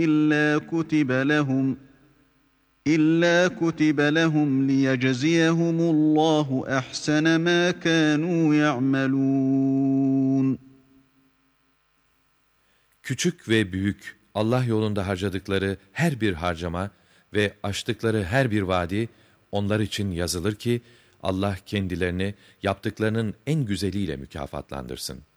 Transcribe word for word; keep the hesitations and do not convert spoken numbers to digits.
إلا كتب لهم إلا كتب لهم ليجزيهم الله أحسن ما كانوا يعملون. Küçük ve büyük Allah yolunda harcadıkları her bir harcama ve aştıkları her bir vadi onlar için yazılır ki Allah kendilerini yaptıklarının en güzeliyle mükafatlandırsın.